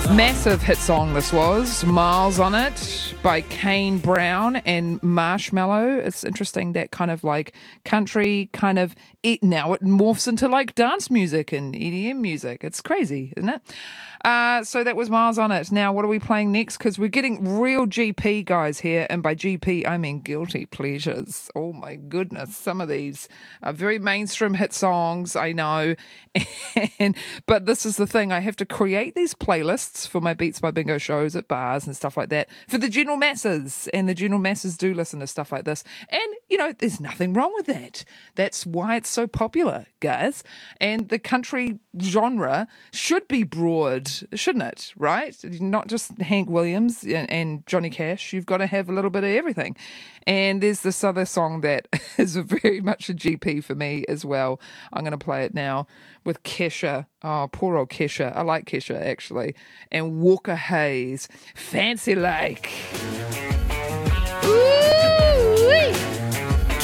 Massive hit song this was. Miles on It by Kane Brown and Marshmello. It's interesting that kind of like country kind of now it morphs into like dance music and EDM music. It's crazy, isn't it? So that was Miles on It. Now, what are we playing next? Because we're getting real GP guys here. And by GP, I mean guilty pleasures. Oh my goodness. Some of these are very mainstream hit songs, I know. But this is the thing. I have to create these playlists for my Beats by Bingo shows at bars and stuff like that for the general masses. And the general masses do listen to stuff like this. And, you know, there's nothing wrong with that. That's why it's so popular, guys. And the country genre should be broad, shouldn't it? Right? Not just Hank Williams and Johnny Cash. You've got to have a little bit of everything. And there's this other song that is very much a GP for me as well. I'm going to play it now with Kesha. Oh, poor old Kesha. I like Kesha, actually. And Walker Hayes. Fancy Lake.